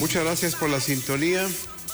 Muchas gracias por la sintonía.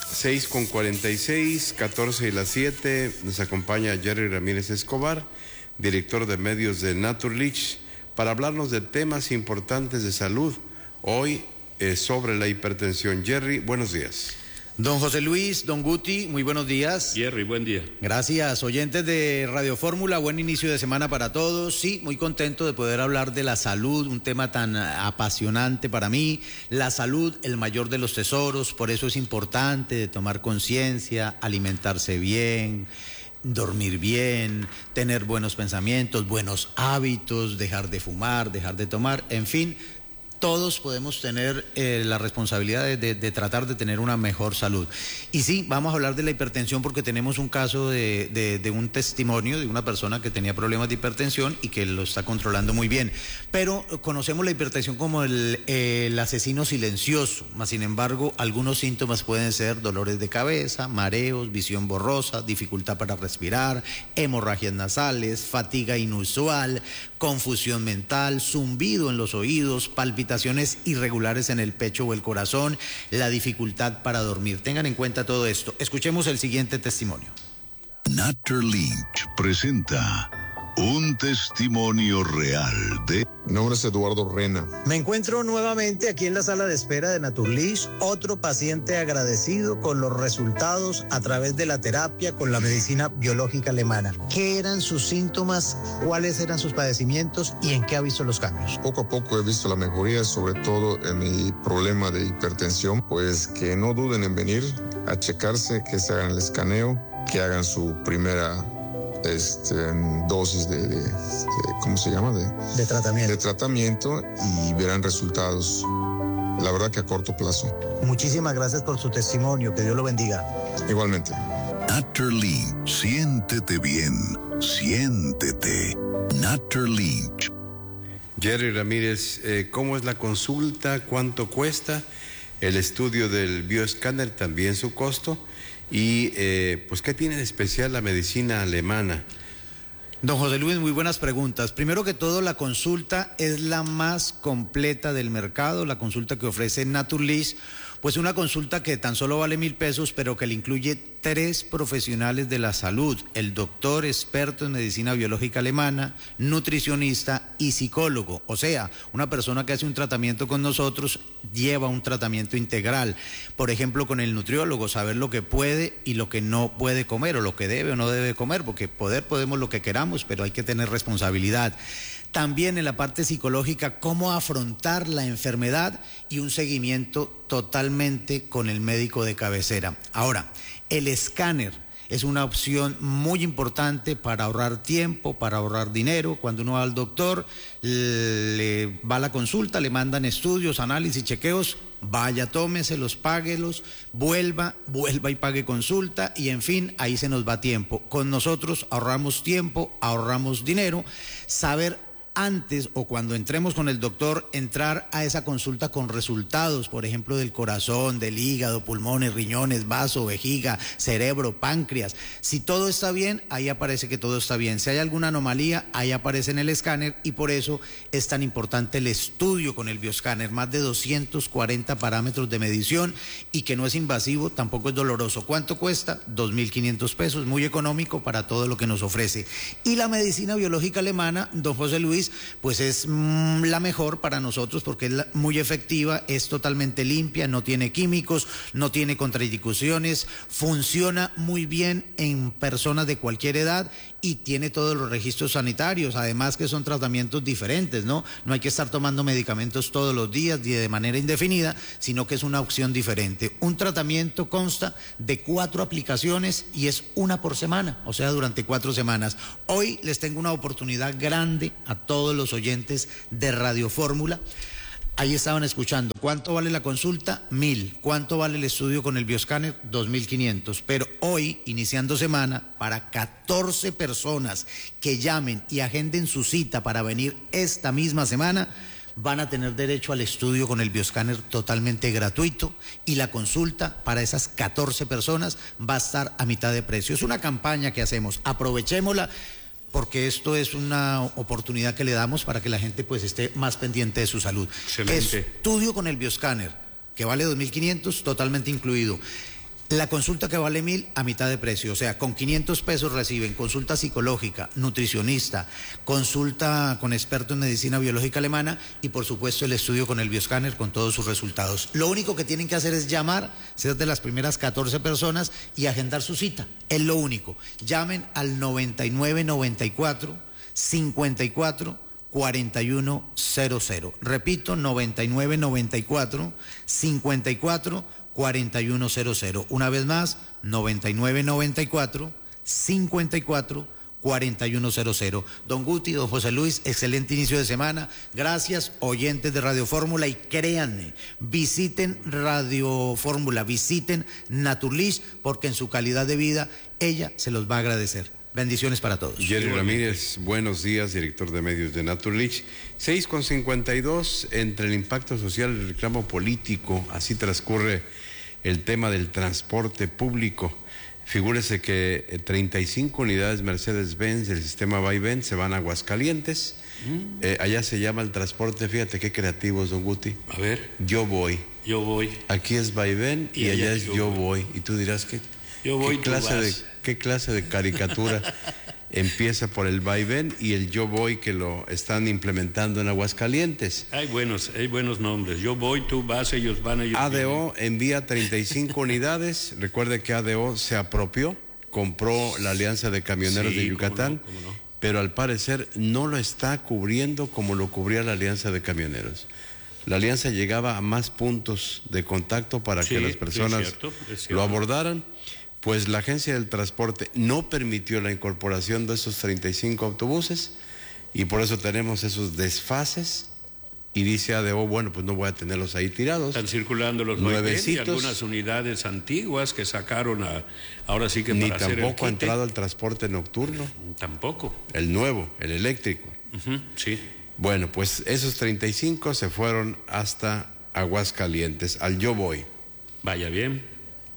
6:46, 14 y las 7. Nos acompaña Jerry Ramírez Escobar, director de medios de Naturlich, para hablarnos de temas importantes de salud. Hoy sobre la hipertensión. Jerry, buenos días. Don José Luis, don Guti, muy buenos días. Jerry, buen día. Gracias, oyentes de Radio Fórmula, buen inicio de semana para todos. Sí, muy contento de poder hablar de la salud, un tema tan apasionante para mí. La salud, el mayor de los tesoros, por eso es importante de tomar conciencia, alimentarse bien, dormir bien, tener buenos pensamientos, buenos hábitos, dejar de fumar, dejar de tomar, en fin. Todos podemos tener la responsabilidad de tratar de tener una mejor salud. Y sí, vamos a hablar de la hipertensión porque tenemos un caso de un testimonio de una persona que tenía problemas de hipertensión y que lo está controlando muy bien. Pero conocemos la hipertensión como el asesino silencioso, mas sin embargo algunos síntomas pueden ser dolores de cabeza, mareos, visión borrosa, dificultad para respirar, hemorragias nasales, fatiga inusual, confusión mental, zumbido en los oídos, palpitaciones irregulares en el pecho o el corazón, la dificultad para dormir. Tengan en cuenta todo esto. Escuchemos el siguiente testimonio. Naturlich presenta un testimonio real de... Mi nombre es Eduardo Rena. Me encuentro nuevamente aquí en la sala de espera de Naturlich, otro paciente agradecido con los resultados a través de la terapia con la medicina biológica alemana. ¿Qué eran sus síntomas? ¿Cuáles eran sus padecimientos? ¿Y en qué ha visto los cambios? Poco a poco he visto la mejoría, sobre todo en mi problema de hipertensión. Pues que no duden en venir a checarse, que se hagan el escaneo, que hagan su primera dosis de ¿cómo se llama? De tratamiento. De tratamiento y verán resultados, la verdad que a corto plazo. Muchísimas gracias por su testimonio, que Dios lo bendiga. Igualmente. Naturlich, siéntete bien, siéntete. Naturlich. Jerry Ramírez, ¿cómo es la consulta? ¿Cuánto cuesta? El estudio del bioescáner, también su costo. Y pues, ¿qué tiene de especial la medicina alemana? Don José Luis, muy buenas preguntas. Primero que todo, la consulta es la más completa del mercado, la consulta que ofrece Naturlich, pues una consulta que tan solo vale 1,000 pesos, pero que le incluye 3 profesionales de la salud: el doctor experto en medicina biológica alemana, nutricionista y psicólogo. O sea, una persona que hace un tratamiento con nosotros lleva un tratamiento integral. Por ejemplo, con el nutriólogo, saber lo que puede y lo que no puede comer, o lo que debe o no debe comer, porque podemos lo que queramos, pero hay que tener responsabilidad. También en la parte psicológica, cómo afrontar la enfermedad y un seguimiento totalmente con el médico de cabecera. Ahora, el escáner es una opción muy importante para ahorrar tiempo, para ahorrar dinero. Cuando uno va al doctor, le va a la consulta, le mandan estudios, análisis, chequeos, vaya, tómeselos, páguelos, vuelva y pague consulta, y en fin, ahí se nos va tiempo. Con nosotros ahorramos tiempo, ahorramos dinero. Saber antes o cuando entremos con el doctor, entrar a esa consulta con resultados, por ejemplo, del corazón, del hígado, pulmones, riñones, vaso, vejiga, cerebro, páncreas. Si todo está bien, ahí aparece que todo está bien. Si hay alguna anomalía, ahí aparece en el escáner, y por eso es tan importante el estudio con el bioescáner. Más de 240 parámetros de medición, y que no es invasivo, tampoco es doloroso. ¿Cuánto cuesta? 2.500 pesos, muy económico para todo lo que nos ofrece. Y la medicina biológica alemana, don José Luis, pues es la mejor para nosotros porque es muy efectiva, es totalmente limpia, no tiene químicos, no tiene contraindicaciones, funciona muy bien en personas de cualquier edad y tiene todos los registros sanitarios, además que son tratamientos diferentes, ¿no? No hay que estar tomando medicamentos todos los días ni de manera indefinida, sino que es una opción diferente. Un tratamiento consta de 4 aplicaciones y es una por semana, o sea, durante 4 semanas. Hoy les tengo una oportunidad grande a todos los oyentes de Radio Fórmula. Ahí estaban escuchando. ¿Cuánto vale la consulta? 1,000. ¿Cuánto vale el estudio con el bioescáner? 2.500. Pero hoy, iniciando semana, para 14 personas que llamen y agenden su cita para venir esta misma semana, van a tener derecho al estudio con el bioescáner totalmente gratuito, y la consulta para esas 14 personas va a estar a mitad de precio. Es una campaña que hacemos. Aprovechémosla, porque esto es una oportunidad que le damos para que la gente pues esté más pendiente de su salud. Excelente. Estudio con el bioescáner, que vale 2.500, totalmente incluido. La consulta que vale 1.000 a mitad de precio, o sea, con 500 pesos reciben consulta psicológica, nutricionista, consulta con experto en medicina biológica alemana y por supuesto el estudio con el bioscáner con todos sus resultados. Lo único que tienen que hacer es llamar, ser de las primeras 14 personas y agendar su cita, es lo único. Llamen al 9994 54 4100. Repito, 9994 54 4100. Una vez más, 9994 54 4100. Don Guti, don José Luis, excelente inicio de semana. Gracias, oyentes de Radio Fórmula, y créanme, visiten Radio Fórmula, visiten Naturlich, porque en su calidad de vida ella se los va a agradecer. Bendiciones para todos. Jerry Ramírez, buenos días, director de medios de Naturlich. 6:52, entre el impacto social y el reclamo político, así transcurre el tema del transporte público. Figúrese que 35 unidades Mercedes-Benz del sistema Vaivén se van a Aguascalientes. Allá se llama el transporte, fíjate qué creativos, don Guti. A ver. Yo voy. Yo voy. Aquí es Vaivén y allá es yo voy. Y tú dirás que... Yo voy, ¿Qué clase de caricatura empieza por el vaivén y el yo voy que lo están implementando en Aguascalientes? Hay buenos nombres. Yo voy, tú vas, ellos van, ellos ADO envía 35 unidades. Recuerde que ADO se apropió, compró la Alianza de Camioneros de Yucatán, cómo no. Pero al parecer no lo está cubriendo como lo cubría la Alianza de Camioneros. La Alianza llegaba a más puntos de contacto para que las personas es cierto. lo abordaran. Pues la Agencia del Transporte no permitió la incorporación de esos 35 autobuses y por eso tenemos esos desfases. Y dice ADO, bueno, pues no voy a tenerlos ahí tirados. Están circulando los nuevecitos y algunas unidades antiguas que sacaron ahora sí que ni para hacer el tampoco ha quite. entrado el transporte nocturno. Tampoco. El nuevo, el eléctrico. Sí. Bueno, pues esos 35 se fueron hasta Aguascalientes, al Yo Voy. Vaya bien.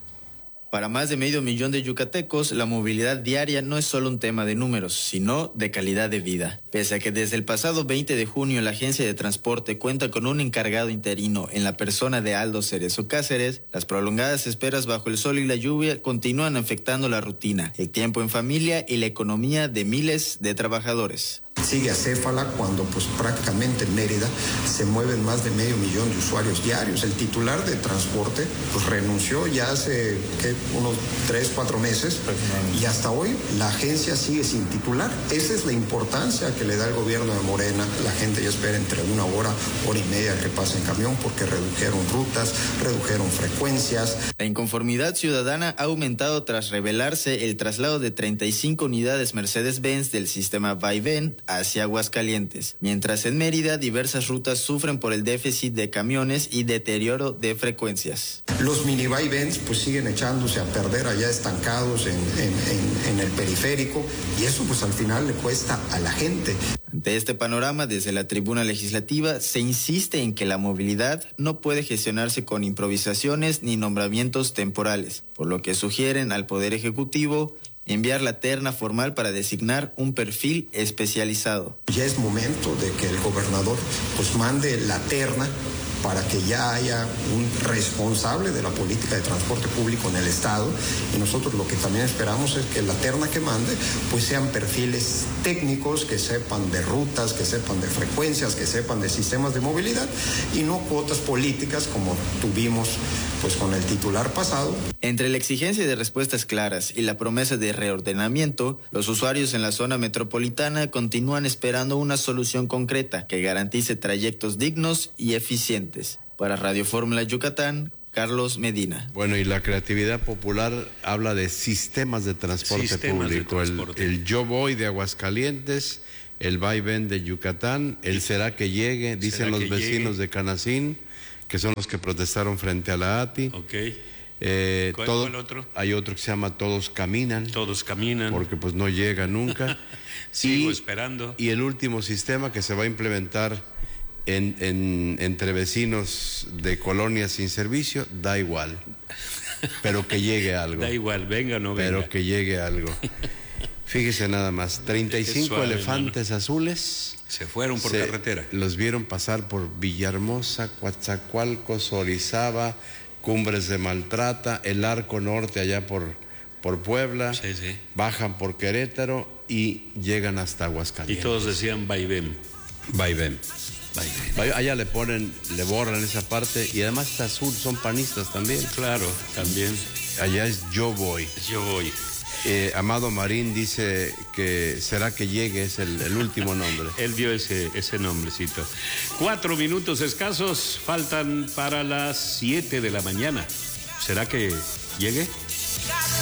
Para más de 500,000 de yucatecos, la movilidad diaria no es solo un tema de números, sino de calidad de vida. Pese a que desde el pasado 20 de junio la Agencia de Transporte cuenta con un encargado interino en la persona de Aldo Cerezo Cáceres, las prolongadas esperas bajo el sol y la lluvia continúan afectando la rutina, el tiempo en familia y la economía de miles de trabajadores. Sigue acéfala cuando pues prácticamente en Mérida se mueven más de 500,000 de usuarios diarios. El titular de transporte pues renunció ya hace unos 3-4 meses y hasta hoy la agencia sigue sin titular. Esa es la importancia que le da el gobierno de Morena. La gente ya espera entre 1 hora, hora y media que pase en camión porque redujeron rutas, redujeron frecuencias. La inconformidad ciudadana ha aumentado tras revelarse el traslado de 35 unidades Mercedes-Benz del sistema Vaivén hacia Aguascalientes, mientras en Mérida diversas rutas sufren por el déficit de camiones y deterioro de frecuencias. Los mini Vaivén pues siguen echándose a perder allá estancados en el periférico y eso pues al final le cuesta a la gente. Ante este panorama, desde la tribuna legislativa se insiste en que la movilidad no puede gestionarse con improvisaciones ni nombramientos temporales, por lo que sugieren al Poder Ejecutivo enviar la terna formal para designar un perfil especializado. Ya es momento de que el gobernador pues mande la terna para que ya haya un responsable de la política de transporte público en el estado y nosotros lo que también esperamos es que la terna que mande pues sean perfiles técnicos que sepan de rutas, que sepan de frecuencias, que sepan de sistemas de movilidad y no cuotas políticas como tuvimos pues con el titular pasado. Entre la exigencia de respuestas claras y la promesa de reordenamiento, los usuarios en la zona metropolitana continúan esperando una solución concreta que garantice trayectos dignos y eficientes. Para Radio Fórmula Yucatán, Carlos Medina. Bueno, y la creatividad popular habla de sistemas de transporte público. El Yo Voy de Aguascalientes, el Vaivén de Yucatán, el Será que llegue, dicen los vecinos de Canacín, que son los que protestaron frente a la ATI. Okay. ¿Cuál otro? Hay otro que se llama Todos Caminan. Todos caminan. Porque pues no llega nunca. Sigo esperando. Y el último sistema que se va a implementar entre vecinos de colonias sin servicio, da igual. Pero que llegue algo. Da igual, venga o no venga. Pero que llegue algo. Fíjese nada más, 35 suave, elefantes azules. Se fueron por carretera. Los vieron pasar por Villahermosa, Coatzacoalcos, Orizaba, Cumbres de Maltrata, el Arco Norte allá por Puebla. Sí, sí. Bajan por Querétaro y llegan hasta Aguascalientes. Y todos decían vaivén. Vaivén. Allá le borran esa parte y además está azul, son panistas también. Claro, también. Allá es Yo Voy. Yo Voy. Amado Marín dice que será que llegue, es el último nombre. Él vio ese nombrecito. 4 minutos escasos faltan para las 7 de la mañana. ¿Será que llegue?